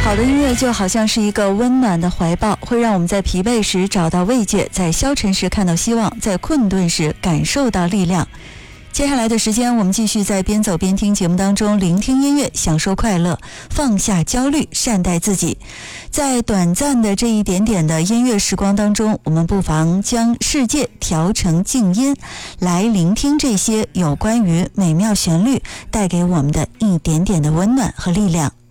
好的音乐就好像是一个温暖的怀抱，会让我们在疲惫时找到慰藉，在消沉时看到希望，在困顿时感受到力量。接下来的时间，我们继续在边走边听节目当中聆听音乐，享受快乐，放下焦虑，善待自己。在短暂的这一点点的音乐时光当中，我们不妨将世界调成静音，来聆听这些有关于美妙旋律带给我们的一点点的温暖和力量。